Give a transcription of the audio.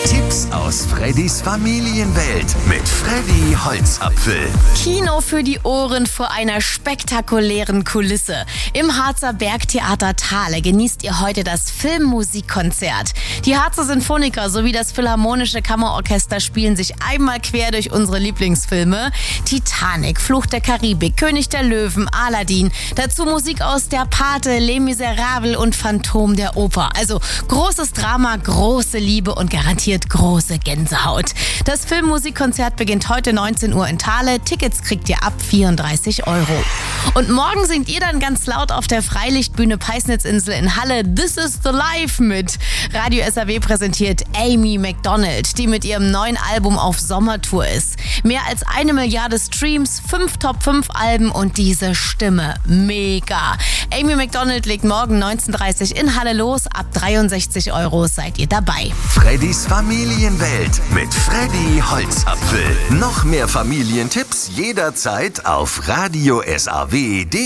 Tipps aus Freddys Familienwelt mit Freddy Holzapfel. Kino für die Ohren vor einer spektakulären Kulisse. Im Harzer Bergtheater Thale genießt ihr heute das Filmmusikkonzert. Die Harzer Sinfoniker sowie das Philharmonische Kammerorchester spielen sich einmal quer durch unsere Lieblingsfilme. Titanic, Fluch der Karibik, König der Löwen, Aladdin. Dazu Musik aus Der Pate, Les Miserables und Phantom der Oper. Also großes Drama, große Liebe und garantiert große Gänsehaut. Das Filmmusikkonzert beginnt heute 19 Uhr in Thale. Tickets kriegt ihr ab 34 €. Und morgen singt ihr dann ganz laut auf der Freilichtbühne Peisnitzinsel in Halle This is the Life mit. Radio SAW präsentiert Amy Macdonald, die mit ihrem neuen Album auf Sommertour ist. Mehr als 1 Milliarde Streams, 5 Top 5 Alben und diese Stimme. Mega. Amy Macdonald legt morgen 19:30 Uhr in Halle los. Ab 63 € seid ihr dabei. Freddys Familienwelt mit Freddy Holzapfel. Noch mehr Familientipps jederzeit auf Radio SAW.de.